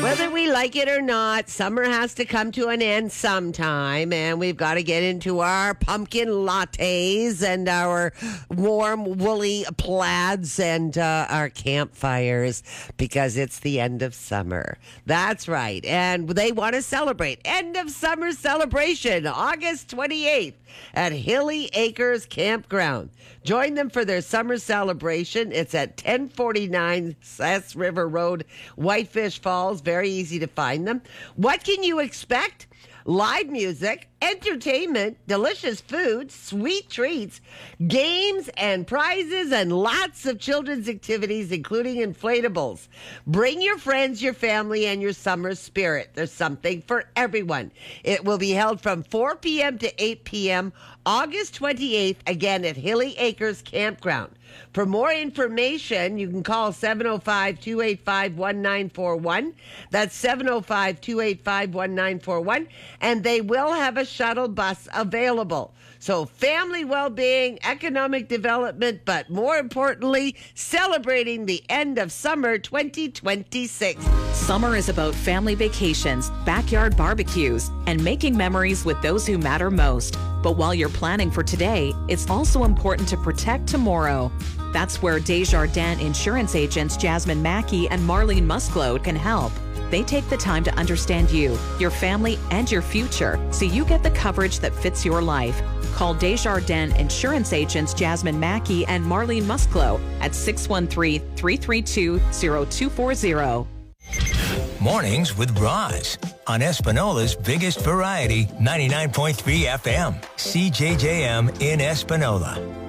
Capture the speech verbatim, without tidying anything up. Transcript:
Whether we like it or not, summer has to come to an end sometime, and we've got to get into our pumpkin lattes and our warm woolly plaids and uh, our campfires because it's the end of summer. That's right, and they want to celebrate. End of summer celebration, August twenty-eighth at Hilly Acres Campground. Join them for their summer celebration. It's at ten forty-nine Sess River Road, Whitefish Falls. Very easy to find them. What can you expect? Live music, entertainment, delicious food, sweet treats, games and prizes, and lots of children's activities, including inflatables. Bring your friends, your family, and your summer spirit. There's something for everyone. It will be held from four p.m. to eight p.m. August twenty-eighth, again at Hilly Acres Campground. For more information, you can call seven oh five, two eight five, one nine four one. That's seven oh five, two eight five, one nine four one. And they will have a shuttle bus available. So family well-being, economic development, but more importantly, celebrating the end of summer twenty twenty-six. Summer is about family vacations, backyard barbecues, and making memories with those who matter most. But while you're planning for today, it's also important to protect tomorrow. That's where Desjardins insurance agents Jasmine Mackey and Marlene Musclode can help. They take the time to understand you, your family, and your future so you get the coverage that fits your life. Call Desjardins insurance agents Jasmine Mackey and Marlene Musclode at six one three, three three two, zero two four zero. Mornings with Roz on Espanola's biggest variety, ninety-nine point three F M, C J J M in Espanola.